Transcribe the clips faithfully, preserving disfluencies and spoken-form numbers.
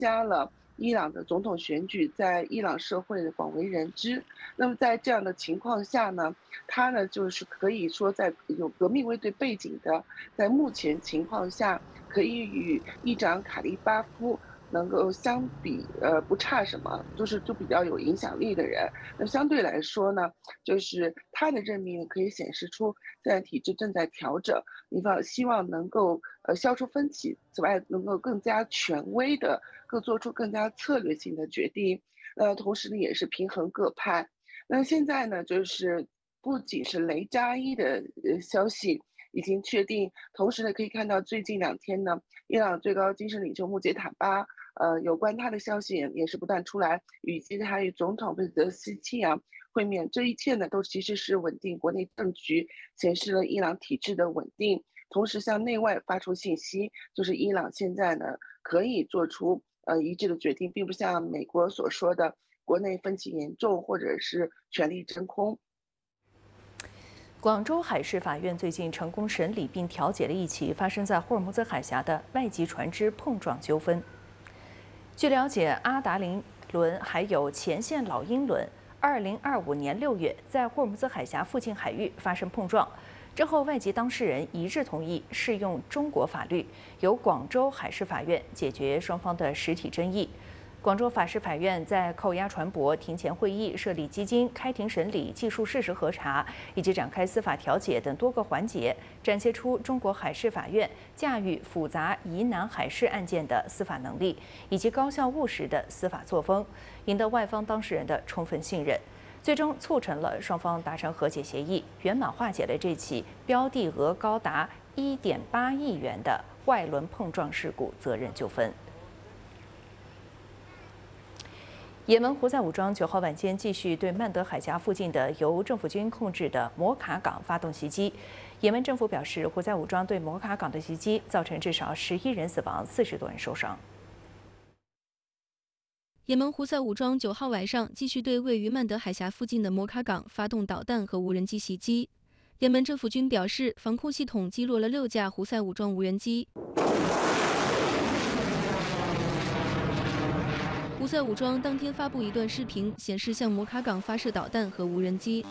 加了伊朗的总统选举在伊朗社会的广为人知。那么在这样的情况下呢，他呢就是可以说在有革命卫队背景的，在目前情况下可以与议长卡利巴夫能够相比，呃，不差什么，就是就比较有影响力的人。那相对来说呢，就是他的任命可以显示出现在体制正在调整，一方希望能够呃消除分歧，此外能够更加权威的，更做出更加策略性的决定。呃，同时呢，也是平衡各派。那现在呢，就是不仅是雷扎伊的呃消息已经确定，同时呢，可以看到最近两天呢，伊朗最高精神领袖穆杰塔巴，呃，有关他的消息也也是不断出来，以及他与总统贝泽斯契啊会面，这一切呢都其实是稳定国内政局，显示了伊朗体制的稳定，同时向内外发出信息，就是伊朗现在呢可以做出呃一致的决定，并不像美国所说的国内分歧严重或者是权力真空。 广州海事法院最近成功审理并调解了一起发生在霍尔木兹海峡的外籍船只碰撞纠纷。据了解，阿达林轮还有前线老鹰轮，二零二五年六月在霍尔木兹海峡附近海域发生碰撞，之后外籍当事人一致同意适用中国法律，由广州海事法院解决双方的实体争议。广州法事法院在扣押船舶、庭前会议、设立基金、开庭审理、技术事实核查以及展开司法调解等多个环节，展现出中国海事法院驾驭复杂疑难海事案件的司法能力以及高效务实的司法作风，赢得外方当事人的充分信任，最终促成了双方达成和解协议，圆满化解了这起标的额高达一点八亿元的外轮碰撞事故责任纠纷。也门胡塞武装九号晚间继续对曼德海峡附近的由政府军控制的摩卡港发动袭击。也门政府表示，胡塞武装对摩卡港的袭击造成至少十一人死亡，四十多人受伤。 也门胡塞武装九号晚上继续对位于曼德海峡附近的摩卡港发动导弹和无人机袭击。也门政府军表示，防空系统击落了六架胡塞武装无人机。胡塞武装当天发布一段视频，显示向摩卡港发射导弹和无人机。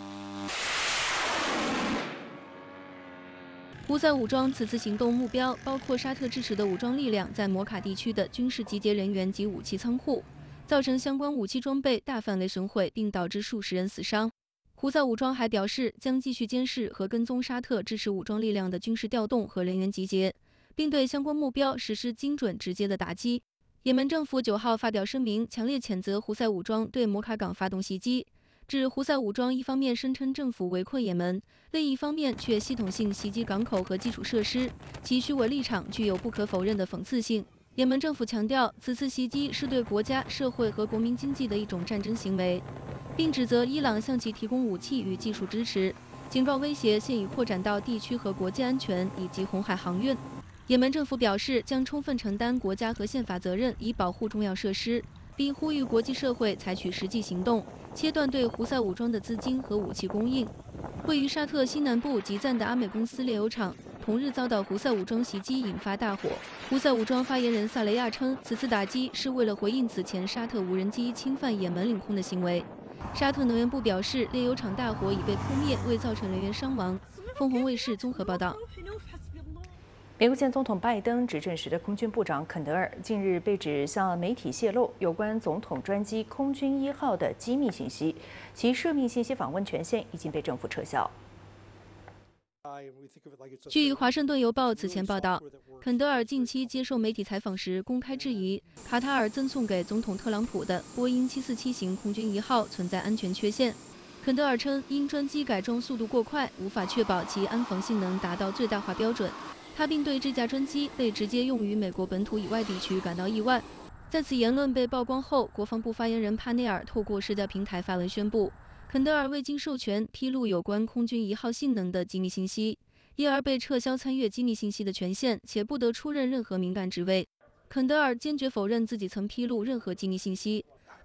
胡塞武装此次行动目标包括沙特支持的武装力量在摩卡地区的军事集结人员及武器仓库，造成相关武器装备大范围损毁，并导致数十人死伤。胡塞武装还表示，将继续监视和跟踪沙特支持武装力量的军事调动和人员集结，并对相关目标实施精准直接的打击。也门政府九号发表声明，强烈谴责胡塞武装对摩卡港发动袭击，指胡塞武装一方面声称政府围困也门，另一方面却系统性袭击港口和基础设施，其虚伪立场具有不可否认的讽刺性。也门政府强调，此次袭击是对国家、社会和国民经济的一种战争行为，并指责伊朗向其提供武器与技术支持，警告威胁现已扩展到地区和国际安全以及红海航运。也门政府表示，将充分承担国家和宪法责任，以保护重要设施，并呼吁国际社会采取实际行动，切断对胡塞武装的资金和武器供应。位于沙特西南部吉赞的阿美公司炼油厂同日遭到胡塞武装袭击，引发大火。胡塞武装发言人萨雷亚称，此次打击是为了回应此前沙特无人机侵犯也门领空的行为。沙特能源部表示，炼油厂大火已被扑灭，未造成人员伤亡。凤凰卫视综合报道。 美国前总统拜登执政时的空军部长肯德尔近日被指向媒体泄露有关总统专机空军一号的机密信息，其涉密信息访问权限已经被政府撤销。 据《华盛顿邮报》此前报道，肯德尔近期接受媒体采访时公开质疑卡塔尔赠送给总统特朗普的波音七四七型空军一号存在安全缺陷。肯德尔称，因专机改装速度过快，无法确保其安防性能达到最大化标准。他并对这架专机被直接用于美国本土以外地区感到意外。在此言论被曝光后，国防部发言人帕内尔透过社交平台发文宣布，肯德尔未经授权披露有关空军一号性能的机密信息，因而被撤销参阅机密信息的权限，且不得出任任何敏感职位。肯德尔坚决否认自己曾披露任何机密信息。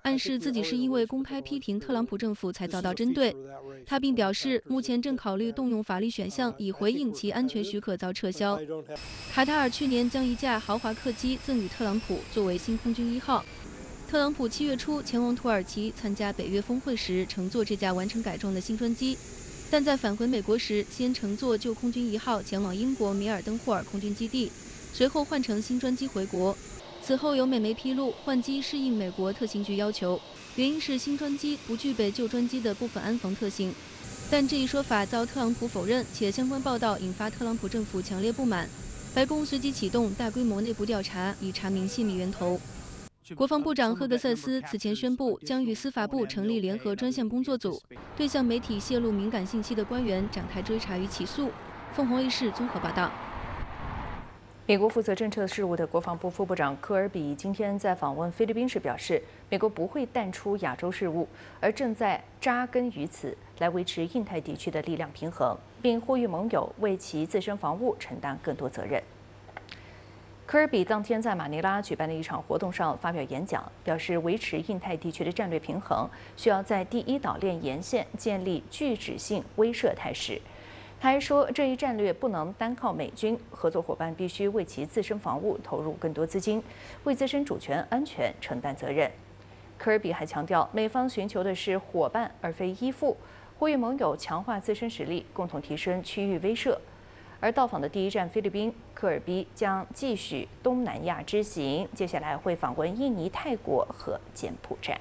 暗示自己是因为公开批评特朗普政府才遭到针对。他并表示，目前正考虑动用法律选项以回应其安全许可遭撤销。卡塔尔去年将一架豪华客机赠予特朗普作为新空军一号。特朗普七月初前往土耳其参加北约峰会时，乘坐这架完成改装的新专机，但在返回美国时，先乘坐旧空军一号前往英国米尔登霍尔空军基地，随后换乘新专机回国。此后有美媒披露，换机适应美国特勤局要求，原因是新专机不具备旧专机的部分安防特性。但这一说法遭特朗普否认，且相关报道引发特朗普政府强烈不满。白宫随即启动大规模内部调查，以查明泄密源头。国防部长赫格塞斯此前宣布，将与司法部成立联合专项工作组，对向媒体泄露敏感信息的官员展开追查与起诉。凤凰卫视综合报道。 美国负责政策事务的国防部副部长科尔比今天在访问菲律宾时表示，美国不会淡出亚洲事务，而正在扎根于此，来维持印太地区的力量平衡，并呼吁盟友为其自身防务承担更多责任。科尔比当天在马尼拉举办的一场活动上发表演讲，表示维持印太地区的战略平衡，需要在第一岛链沿线建立具指性威慑态势。他还说，这一战略不能单靠美军，合作伙伴必须为其自身防务投入更多资金，为自身主权安全承担责任。科尔比还强调，美方寻求的是伙伴而非依附，呼吁盟友强化自身实力，共同提升区域威慑。而到访的第一站菲律宾，科尔比将继续东南亚之行，接下来会访问印尼、泰国和柬埔寨。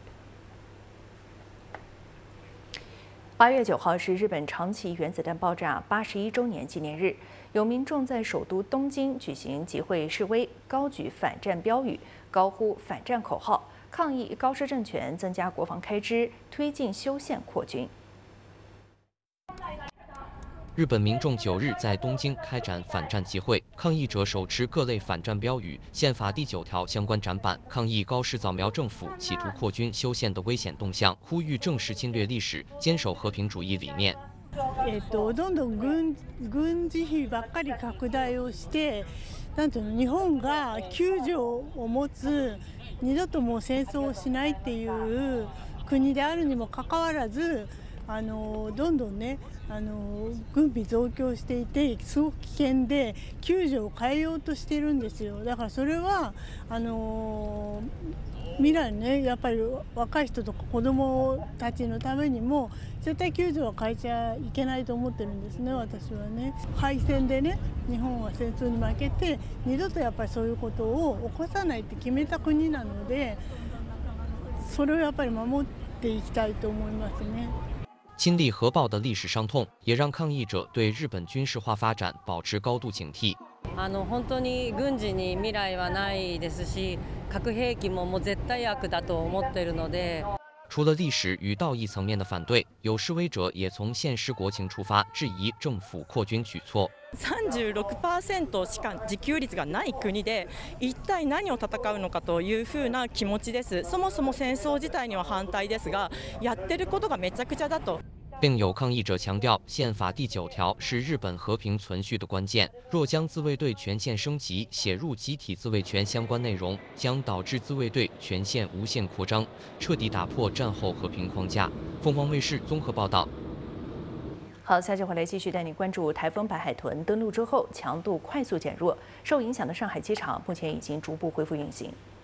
八月九号是日本长崎原子弹爆炸八十一周年纪念日，有民众在首都东京举行集会示威，高举反战标语，高呼反战口号，抗议高市政权增加国防开支，推进修宪扩军。 日本民众九日在东京开展反战集会，抗议者手持各类反战标语、宪法第九条相关展板，抗议高市早苗政府企图扩军修宪的危险动向，呼吁正视侵略历史，坚守和平主义理念。 えっとどんどん軍軍事費ばっかり拡大をして、なんていうの日本が救助を持つ二度ともう戦争をしないっていう国であるにもかかわらず。あのどんどんねあの軍備増強していてすごく危険で救助を変えようとしてるんですよ。だからそれはあの未来ねやっぱり若い人とか子どもたちのためにも絶対救助は変えちゃいけないと思ってるんですね、私はね。敗戦でね日本は戦争に負けて二度とやっぱりそういうことを起こさないって決めた国なので、それをやっぱり守っていきたいと思いますね。 亲历核爆的历史伤痛，也让抗议者对日本军事化发展保持高度警惕。 あの本当に軍事に未来はないですし、核兵器ももう絶対悪だと思っているので。 除了历史与道义层面的反对，有示威者也从现实国情出发，质疑政府扩军举措。 さんじゅうろくパーセント しか自給率がない国で一体何を戦うのかというふうな気持ちです。そもそも戦争自体には反対ですが、やってることがめちゃくちゃだと。 并有抗议者强调，宪法第九条是日本和平存续的关键。若将自卫队权限升级写入集体自卫权相关内容，将导致自卫队权限无限扩张，彻底打破战后和平框架。凤凰卫视综合报道。 好，下期回来继续带你关注台风白海豚登陆之后强度快速减弱，受影响的上海机场目前已经逐步恢复运行。